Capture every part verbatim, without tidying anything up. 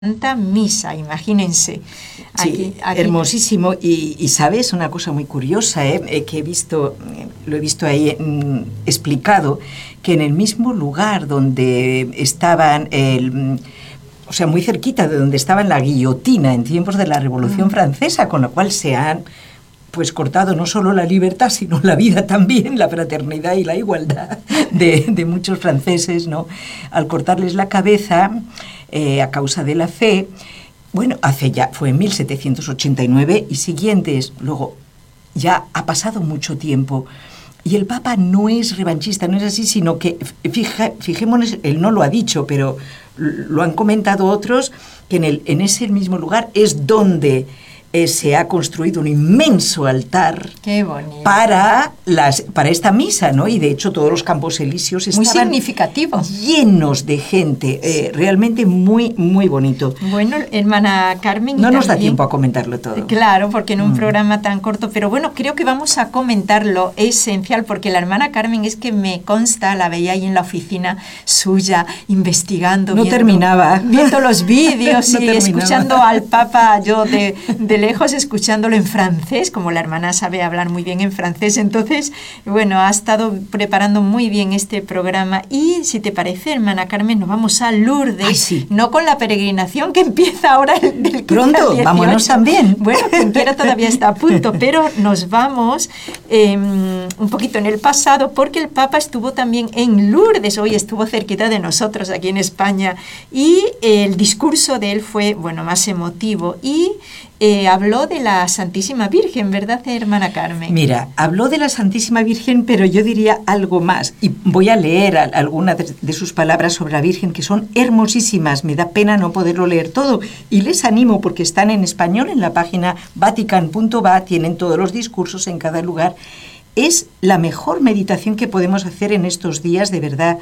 Santa Misa, imagínense. Aquí, sí, aquí. Hermosísimo. Y, y sabes una cosa muy curiosa, ¿eh? Eh, que he visto, eh, lo he visto ahí mm, explicado, que en el mismo lugar donde estaban, el, o sea, muy cerquita de donde estaba la guillotina en tiempos de la Revolución mm. Francesa, con lo cual se han pues cortado no solo la libertad, sino la vida también, la fraternidad y la igualdad de, de muchos franceses, ¿no? Al cortarles la cabeza eh, a causa de la fe, bueno, hace ya, fue en mil setecientos ochenta y nueve y siguientes, luego ya ha pasado mucho tiempo. Y el Papa no es revanchista, no es así, sino que, fija, fijémonos, él no lo ha dicho, pero lo han comentado otros, que en, el, en ese mismo lugar es donde Eh, se ha construido un inmenso altar. Qué bonito. para las para esta misa, ¿no? Y de hecho todos los campos elíseos estaban muy significativo, llenos de gente, eh, realmente muy muy bonito. Bueno, hermana Carmen, no nos también, da tiempo a comentarlo todo. Claro, porque en un mm. programa tan corto, pero bueno, creo que vamos a comentar lo esencial, porque la hermana Carmen, es que me consta, la veía ahí en la oficina suya, investigando, no viendo, terminaba viendo los vídeos no y terminaba. escuchando al Papa, yo de, de lejos escuchándolo en francés, como la hermana sabe hablar muy bien en francés. Entonces, bueno, ha estado preparando muy bien este programa. Y si te parece, hermana Carmen, nos vamos a Lourdes. Ay, sí. No con la peregrinación que empieza ahora el, del pronto, vámonos también. Bueno, quien quiera todavía está a punto, pero nos vamos eh, un poquito en el pasado, porque el Papa estuvo también en Lourdes, hoy estuvo cerquita de nosotros aquí en España, y el discurso de él fue, bueno, más emotivo, y Eh, habló de la Santísima Virgen, ¿verdad, hermana Carmen? Mira, habló de la Santísima Virgen, pero yo diría algo más. Y voy a leer a, algunas de, de sus palabras sobre la Virgen, que son hermosísimas. Me da pena no poderlo leer todo. Y les animo, porque están en español en la página vatican punto va, tienen todos los discursos en cada lugar. Es la mejor meditación que podemos hacer en estos días, de verdad,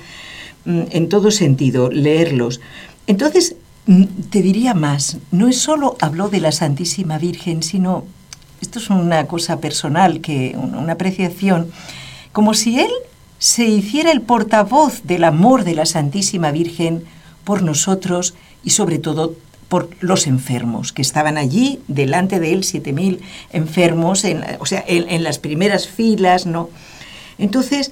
en todo sentido, leerlos. Entonces, te diría más, no es solo habló de la Santísima Virgen, sino, esto es una cosa personal, que una apreciación, como si él se hiciera el portavoz del amor de la Santísima Virgen por nosotros y sobre todo por los enfermos, que estaban allí, delante de él, siete mil enfermos, en, o sea, en, en las primeras filas, ¿no? Entonces,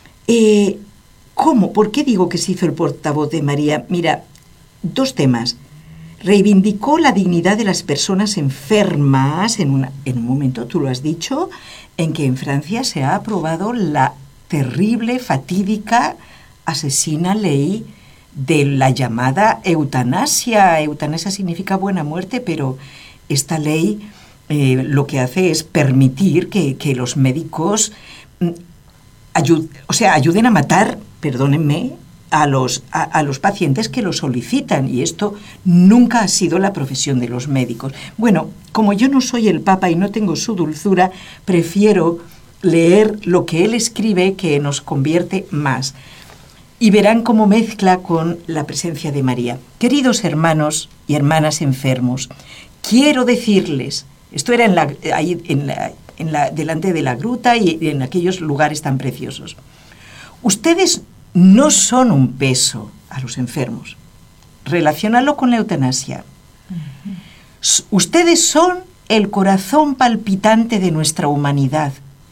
eh, ¿cómo? ¿Por qué digo que se hizo el portavoz de María? Mira, dos temas. Reivindicó la dignidad de las personas enfermas en, una, en un momento, tú lo has dicho, en que en Francia se ha aprobado la terrible, fatídica, asesina ley de la llamada eutanasia. Eutanasia significa buena muerte, pero esta ley eh, lo que hace es permitir que, que los médicos mm, ayud, o sea, ayuden a matar, perdónenme, A los, a, a los pacientes que lo solicitan, y esto nunca ha sido la profesión de los médicos. Bueno, como yo no soy el Papa y no tengo su dulzura, prefiero leer lo que él escribe, que nos convierte más. Y verán cómo mezcla con la presencia de María. Queridos hermanos y hermanas enfermos, quiero decirles, esto era en la, ahí en la, en la, delante de la gruta y en aquellos lugares tan preciosos. Ustedes no son un peso a los enfermos. Relaciónalo con la eutanasia. Uh-huh. Ustedes son el corazón palpitante de nuestra humanidad,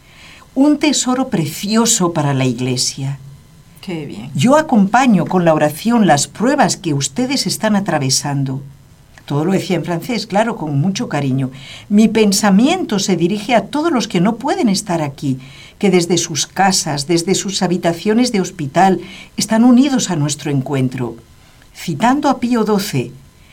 un tesoro precioso para la Iglesia. Qué bien. Yo acompaño con la oración las pruebas que ustedes están atravesando. Todo lo decía en francés, claro, con mucho cariño. Mi pensamiento se dirige a todos los que no pueden estar aquí, que desde sus casas, desde sus habitaciones de hospital, están unidos a nuestro encuentro. Citando a Pío doce,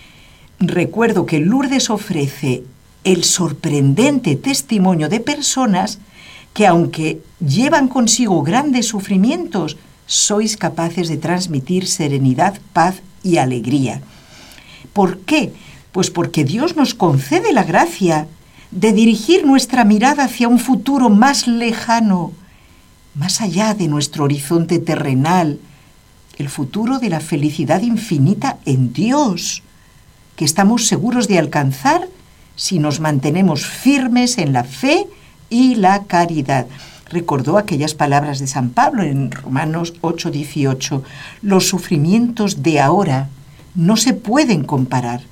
recuerdo que Lourdes ofrece el sorprendente testimonio de personas que, aunque llevan consigo grandes sufrimientos, sois capaces de transmitir serenidad, paz y alegría. ¿Por qué? Pues porque Dios nos concede la gracia de dirigir nuestra mirada hacia un futuro más lejano, más allá de nuestro horizonte terrenal, el futuro de la felicidad infinita en Dios, que estamos seguros de alcanzar si nos mantenemos firmes en la fe y la caridad. Recordó aquellas palabras de San Pablo en Romanos ocho dieciocho, los sufrimientos de ahora no se pueden comparar.